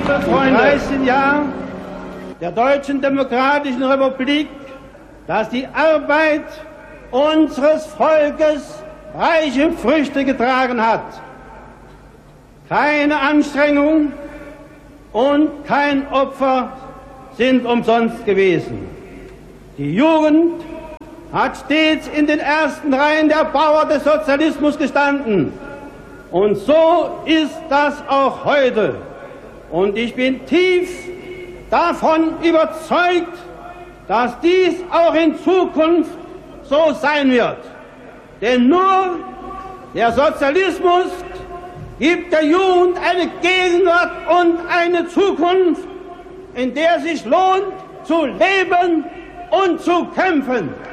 Im 30. Jahr der Deutschen Demokratischen Republik, dass die Arbeit unseres Volkes reiche Früchte getragen hat. Keine Anstrengung und kein Opfer sind umsonst gewesen. Die Jugend hat stets in den ersten Reihen der Bauer des Sozialismus gestanden. Und so ist das auch heute. Und ich bin tief davon überzeugt, dass dies auch in Zukunft so sein wird. Denn nur der Sozialismus gibt der Jugend eine Gegenwart und eine Zukunft, in der es sich lohnt, zu leben und zu kämpfen.